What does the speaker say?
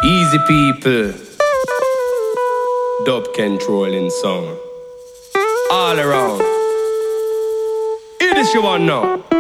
Easy people, dub controlling song. All around. Hear this you want now.